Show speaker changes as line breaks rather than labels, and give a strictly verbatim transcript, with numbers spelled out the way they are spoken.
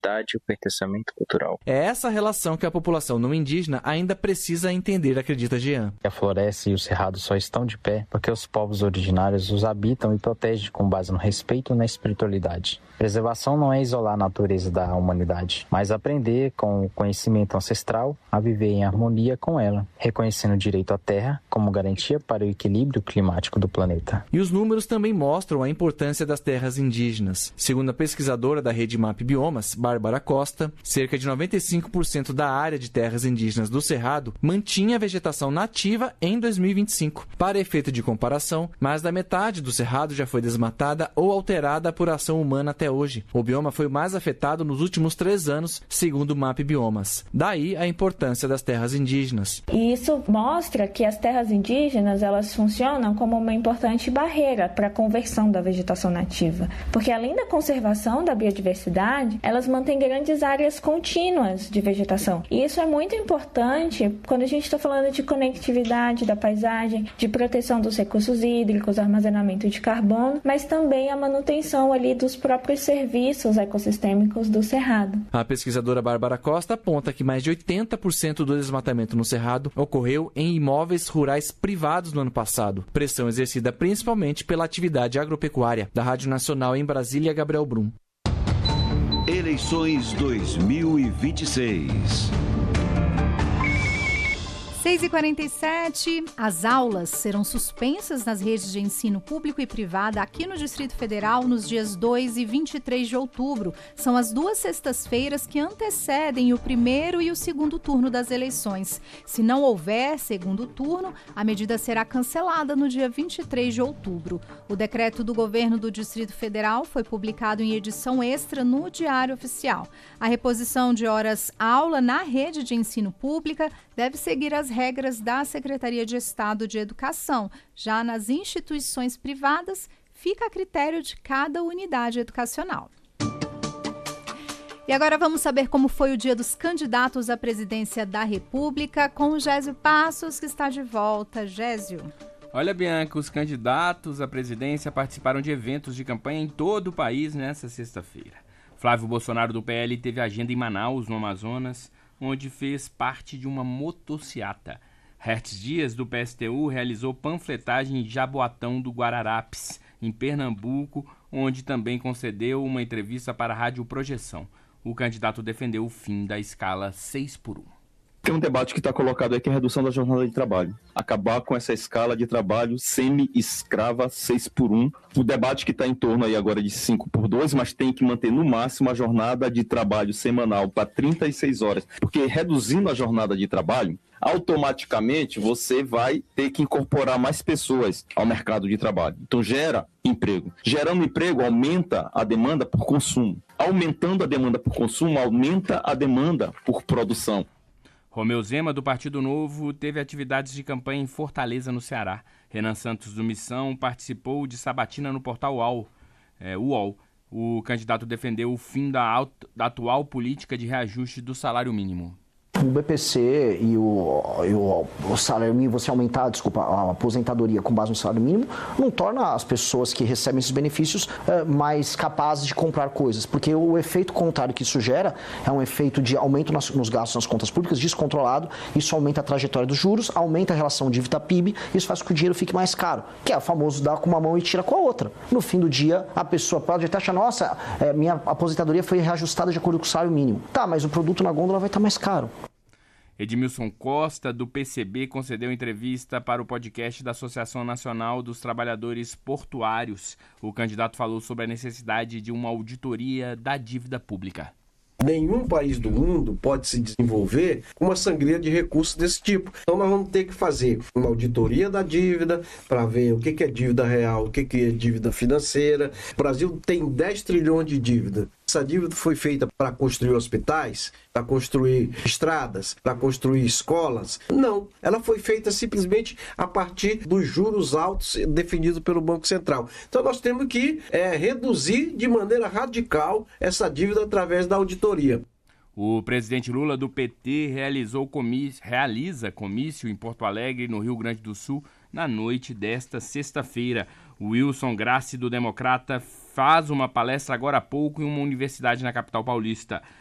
identidade e o pertencimento cultural.
É essa relação que a população não indígena ainda precisa entender, acredita Jean.
A floresta e o cerrado só estão de pé porque os povos originários os habitam e protegem com base no respeito e na espiritualidade. Preservação não é isolar a natureza da humanidade, mas aprender com o conhecimento ancestral a viver em harmonia com ela, reconhecendo o direito à terra como garantia para o equilíbrio climático do planeta.
E os números também mostram a importância das terras indígenas. Segundo a pesquisadora da Rede Map Biomas, Bárbara Costa, cerca de noventa e cinco por cento da área de terras indígenas do Cerrado mantinha a vegetação nativa em dois mil e vinte e cinco. Para efeito de comparação, mais da metade do Cerrado já foi desmatada ou alterada por ação humana até hoje. O bioma foi mais afetado nos últimos três anos, segundo o Map Biomas. Daí a importância das terras indígenas.
E isso mostra que as terras indígenas elas funcionam como uma importante barreira para a conversão da vegetação nativa, porque além da conservação da biodiversidade, elas mantêm grandes áreas contínuas de vegetação. E isso é muito importante quando a gente está falando de conectividade da paisagem, de proteção dos recursos hídricos, armazenamento de carbono, mas também a manutenção ali dos próprios serviços ecossistêmicos do Cerrado.
A pesquisadora Bárbara Costa aponta que mais de oitenta por cento do desmatamento no Cerrado ocorreu em imóveis rurais privados no ano passado, pressão exercida principalmente pela atividade agropecuária. Da Rádio Nacional em Brasília, Gabriel Brum.
Eleições dois mil e vinte e seis.
seis e quarenta e sete, as aulas serão suspensas nas redes de ensino público e privada aqui no Distrito Federal nos dias dois e vinte e três de outubro. São as duas sextas-feiras que antecedem o primeiro e o segundo turno das eleições. Se não houver segundo turno, a medida será cancelada no dia vinte e três de outubro. O decreto do governo do Distrito Federal foi publicado em edição extra no Diário Oficial. A reposição de horas-aula na rede de ensino pública deve seguir as regras da Secretaria de Estado de Educação. Já nas instituições privadas, fica a critério de cada unidade educacional. E agora vamos saber como foi o dia dos candidatos à presidência da República com o Gésio Passos, que está de volta. Gésio.
Olha, Bianca, os candidatos à presidência participaram de eventos de campanha em todo o país nesta sexta-feira. Flávio Bolsonaro, do P L, teve agenda em Manaus, no Amazonas, onde fez parte de uma motociata. Hertz Dias, do P S T U, realizou panfletagem em Jaboatão do Guararapes, em Pernambuco, onde também concedeu uma entrevista para a Rádio Projeção. O candidato defendeu o fim da escala seis por um.
Tem um debate que está colocado aí que é a redução da jornada de trabalho. Acabar com essa escala de trabalho semi-escrava seis por um. O debate que está em torno aí agora de cinco por dois, mas tem que manter no máximo a jornada de trabalho semanal para trinta e seis horas. Porque reduzindo a jornada de trabalho, automaticamente você vai ter que incorporar mais pessoas ao mercado de trabalho. Então gera emprego. Gerando emprego, aumenta a demanda por consumo. Aumentando a demanda por consumo, aumenta a demanda por produção.
Romeu Zema, do Partido Novo, teve atividades de campanha em Fortaleza, no Ceará. Renan Santos, do Missão, participou de sabatina no portal U O L. É, U O L. O candidato defendeu o fim da, da atual política de reajuste do salário mínimo.
O B P C e o, e o, o salário mínimo, você aumentar, desculpa, a aposentadoria com base no salário mínimo, não torna as pessoas que recebem esses benefícios é, mais capazes de comprar coisas, porque o efeito contrário que isso gera é um efeito de aumento nas, nos gastos nas contas públicas descontrolado, isso aumenta a trajetória dos juros, aumenta a relação dívida-P I B, isso faz com que o dinheiro fique mais caro, que é o famoso dar com uma mão e tira com a outra. No fim do dia, a pessoa pode até achar, nossa, é, minha aposentadoria foi reajustada de acordo com o salário mínimo. Tá, mas o produto na gôndola vai estar mais caro.
Edmilson Costa, do P C B, concedeu entrevista para o podcast da Associação Nacional dos Trabalhadores Portuários. O candidato falou sobre a necessidade de uma auditoria da dívida pública.
Nenhum país do mundo pode se desenvolver com uma sangria de recursos desse tipo. Então nós vamos ter que fazer uma auditoria da dívida para ver o que é dívida real, o que é dívida financeira. O Brasil tem dez trilhões de dívida. Essa dívida foi feita para construir hospitais, para construir estradas, para construir escolas? Não, ela foi feita simplesmente a partir dos juros altos definidos pelo Banco Central. Então nós temos que é, reduzir de maneira radical essa dívida através da auditoria.
O presidente Lula, do P T, realizou comício, realiza comício em Porto Alegre, no Rio Grande do Sul, na noite desta sexta-feira. O Wilson Grassi, do Democrata, faz uma palestra agora há pouco em uma universidade na capital paulista.